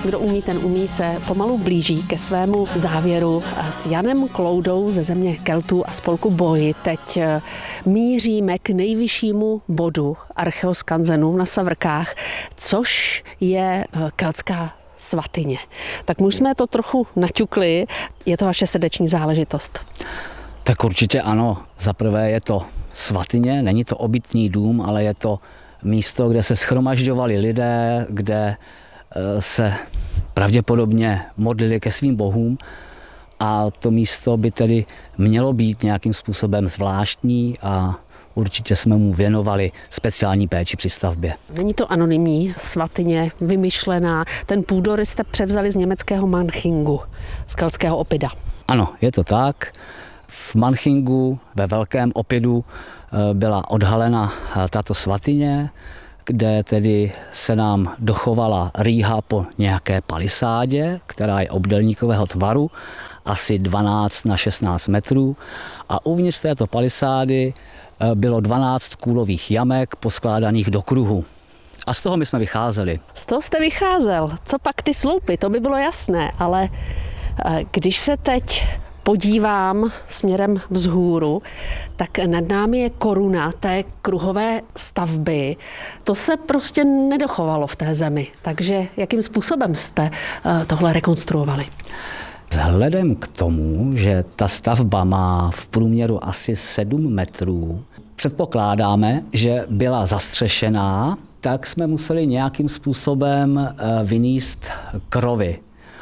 Kdo umí, ten umí se pomalu blíží ke svému závěru. S Janem Kloudou ze země Keltů a spolku Boj teď míříme k nejvyššímu bodu archeoskanzenu na Savrkách, což je keltská svatyně. Tak my už jsme to trochu naťukli. Je to vaše srdeční záležitost? Tak určitě ano. Zaprvé je to svatyně, není to obytný dům, ale je to místo, kde se shromažďovali lidé, kde se pravděpodobně modlili ke svým bohům a to místo by tedy mělo být nějakým způsobem zvláštní a určitě jsme mu věnovali speciální péči při stavbě. Není to anonymní svatyně, vymyšlená. Ten půdorys jste převzali z německého Manchingu, z keltského Opida. Ano, je to tak. V Manchingu ve Velkém Opidu byla odhalena tato svatyně, kde tedy se nám dochovala rýha po nějaké palisádě, která je obdélníkového tvaru, asi 12 na 16 metrů. A uvnitř této palisády bylo 12 kůlových jamek poskládaných do kruhu. A z toho my jsme vycházeli. Z toho jste vycházel. Co pak ty sloupy, to by bylo jasné, ale když se teď podívám směrem vzhůru, tak nad námi je koruna té kruhové stavby. To se prostě nedochovalo v té zemi. Takže jakým způsobem jste tohle rekonstruovali? Vzhledem k tomu, že ta stavba má v průměru asi 7 metrů, předpokládáme, že byla zastřešená, tak jsme museli nějakým způsobem vynést krovy.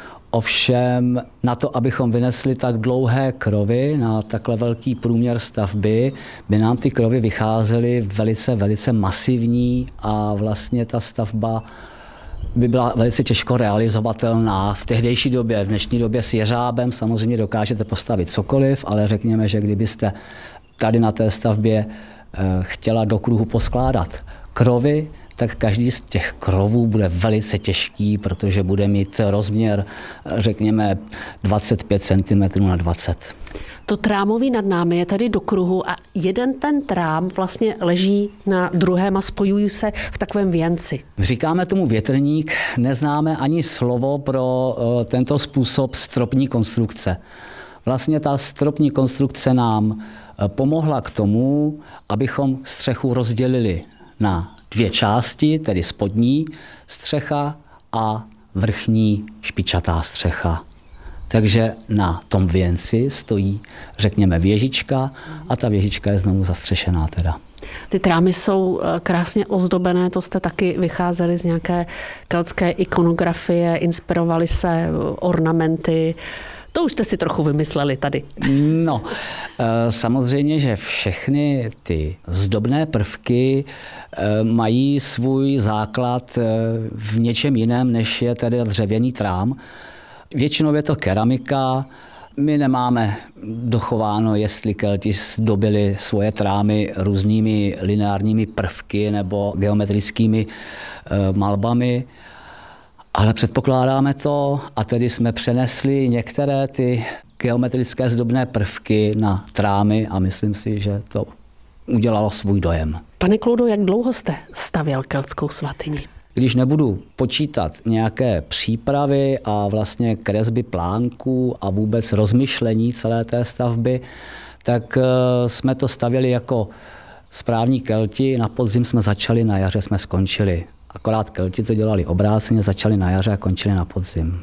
Ovšem na to, abychom vynesli tak dlouhé krovy na takhle velký průměr stavby, by nám ty krovy vycházely velice masivní a vlastně ta stavba by byla velice těžko realizovatelná. V tehdejší době, v dnešní době s jeřábem samozřejmě dokážete postavit cokoliv, ale řekněme, že kdybyste tady na té stavbě chtěla do kruhu poskládat krovy, tak každý z těch krovů bude velice těžký, protože bude mít rozměr, řekněme, 25 cm na 20. To trámový nad námi je tady do kruhu a jeden ten trám vlastně leží na druhém a spojují se v takovém věnci. Říkáme tomu větrník, neznáme ani slovo pro tento způsob stropní konstrukce. Vlastně ta stropní konstrukce nám pomohla k tomu, abychom střechu rozdělili na 2 části, tedy spodní střecha a vrchní špičatá střecha. Takže na tom věnci stojí, řekněme, věžička a ta věžička je znovu zastřešená teda. Ty trámy jsou krásně ozdobené, to jste taky vycházeli z nějaké keltské ikonografie, inspirovali se ornamenty. To už jste si trochu vymysleli tady. No, samozřejmě, že všechny ty zdobné prvky mají svůj základ v něčem jiném, než je tedy dřevěný trám. Většinou je to keramika. My nemáme dochováno, jestli Kelti zdobili svoje trámy různými lineárními prvky nebo geometrickými malbami. Ale předpokládáme to a tedy jsme přenesli některé ty geometrické zdobné prvky na trámy a myslím si, že to udělalo svůj dojem. Pane Kloudo, jak dlouho jste stavěl keltskou svatyni? Když nebudu počítat nějaké přípravy a vlastně kresby plánků a vůbec rozmyšlení celé té stavby, tak jsme to stavěli jako správní Kelti. Na podzim jsme začali, na jaře jsme skončili. Akorát Kelti to dělali obráceně, začali na jaře a končili na podzim.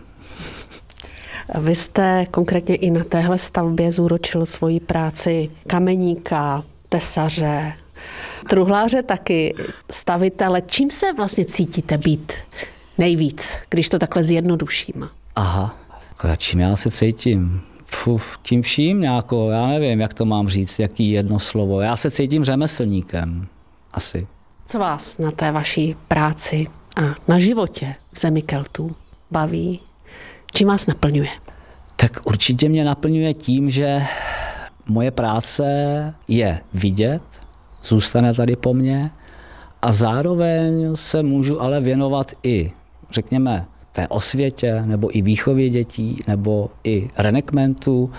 Vy jste konkrétně i na téhle stavbě zúročil svoji práci kameníka, tesaře, truhláře taky, stavitele. Čím se vlastně cítíte být nejvíc, když to takhle zjednoduším? Aha, čím já se cítím? Tím vším nějakou, já nevím, jak to mám říct, jaký jedno slovo. Já se cítím řemeslníkem, asi. Co vás na té vaší práci a na životě v zemi Keltů baví? Čím vás naplňuje? Tak určitě mě naplňuje tím, že moje práce je vidět, zůstane tady po mně a zároveň se můžu ale věnovat i, řekněme, té osvětě nebo i výchově dětí nebo i reenactmentu.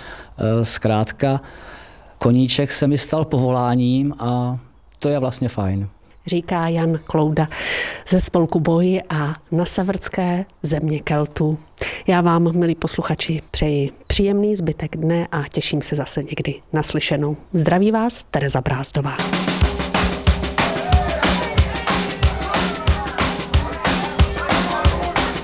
Zkrátka, koníček se mi stal povoláním a to je vlastně fajn. říká Jan Klouda ze spolku Boj a na severské země Keltů. Já vám, milí posluchači, přeji příjemný zbytek dne a těším se zase někdy naslyšenou. Zdraví vás Tereza Brázdová.